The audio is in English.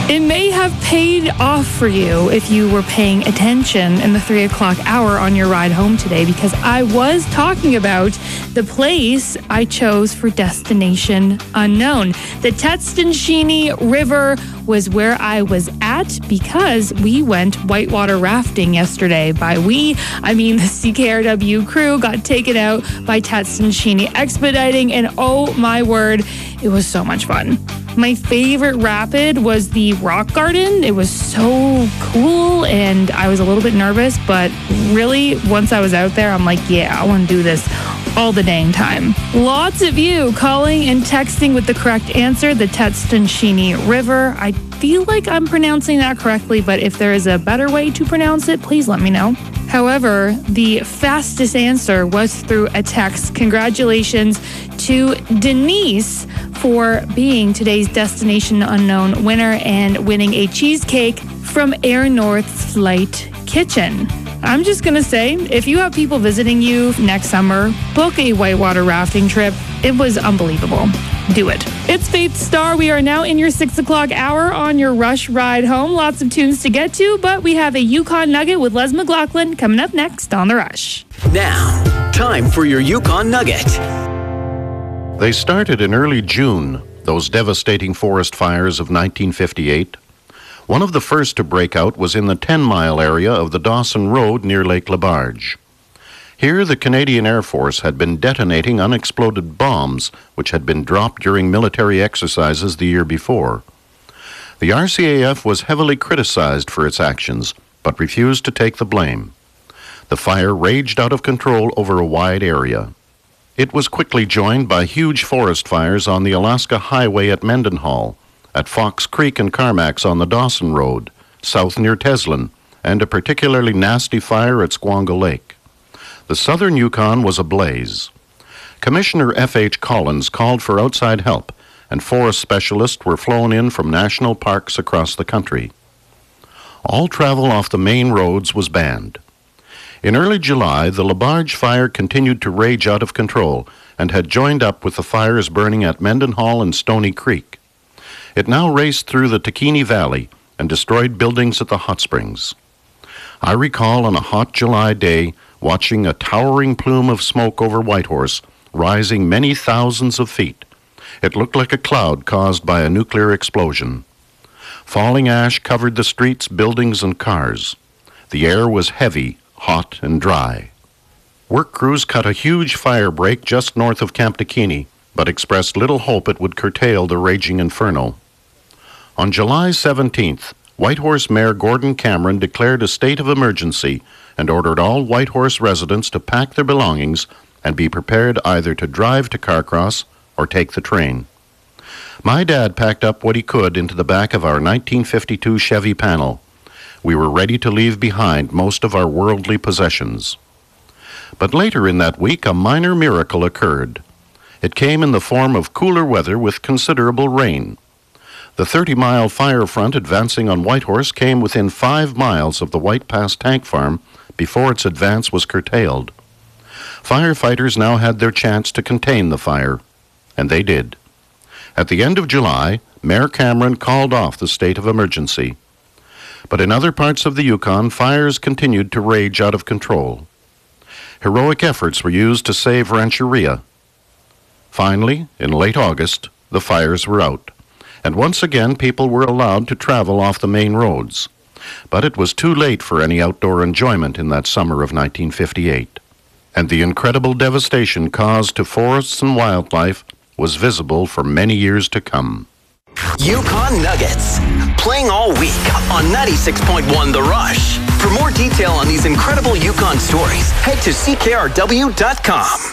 It may have paid off for you if you were paying attention in the 3 o'clock hour on your ride home today, because I was talking about the place I chose for Destination Unknown. The Tetstanshini River was where I was at because we went whitewater rafting yesterday. By we, I mean the CKRW crew got taken out by Tetstanshini Expediting, and oh my word, it was so much fun. My favorite rapid was the Rock Garden. It was so cool, and I was a little bit nervous, but really, once I was out there, I'm like, yeah, I want to do this all the dang time. Lots of you calling and texting with the correct answer, the Tetstanshini River. I feel like I'm pronouncing that correctly, but if there is a better way to pronounce it, please let me know. However, the fastest answer was through a text. Congratulations to Denise for being today's Destination Unknown winner and winning a cheesecake from Air North's Flight Kitchen. I'm just going to say, if you have people visiting you next summer, book a whitewater rafting trip. It was unbelievable. Do it. It's Faith Star. We are now in your 6 o'clock hour on your Rush ride home. Lots of tunes to get to, but we have a Yukon Nugget with Les McLaughlin coming up next on The Rush. Now, time for your Yukon Nugget. They started in early June, those devastating forest fires of 1958. One of the first to break out was in the 10-mile area of the Dawson Road near Lake Lebarge. Here, the Canadian Air Force had been detonating unexploded bombs which had been dropped during military exercises the year before. The RCAF was heavily criticized for its actions, but refused to take the blame. The fire raged out of control over a wide area. It was quickly joined by huge forest fires on the Alaska Highway at Mendenhall, at Fox Creek and Carmacks on the Dawson Road, south near Teslin, and a particularly nasty fire at Squango Lake. The southern Yukon was ablaze. Commissioner F.H. Collins called for outside help, and forest specialists were flown in from national parks across the country. All travel off the main roads was banned. In early July, the Lebarge fire continued to rage out of control and had joined up with the fires burning at Mendenhall and Stony Creek. It now raced through the Takini Valley and destroyed buildings at the hot springs. I recall on a hot July day watching a towering plume of smoke over Whitehorse, rising many thousands of feet. It looked like a cloud caused by a nuclear explosion. Falling ash covered the streets, buildings, and cars. The air was heavy, hot, and dry. Work crews cut a huge fire break just north of Camp Takini, but expressed little hope it would curtail the raging inferno. On July 17th, Whitehorse Mayor Gordon Cameron declared a state of emergency and ordered all Whitehorse residents to pack their belongings and be prepared either to drive to Carcross or take the train. My dad packed up what he could into the back of our 1952 Chevy Panel. We were ready to leave behind most of our worldly possessions. But later in that week, a minor miracle occurred. It came in the form of cooler weather with considerable rain. The 30-mile fire front advancing on Whitehorse came within 5 miles of the White Pass tank farm before its advance was curtailed. Firefighters now had their chance to contain the fire, and they did. At the end of July, Mayor Cameron called off the state of emergency. But in other parts of the Yukon, fires continued to rage out of control. Heroic efforts were used to save Rancheria. Finally, in late August, the fires were out, and once again people were allowed to travel off the main roads. But it was too late for any outdoor enjoyment in that summer of 1958, and the incredible devastation caused to forests and wildlife was visible for many years to come. Yukon Nuggets, playing all week on 96.1 The Rush. For more detail on these incredible Yukon stories, head to ckrw.com.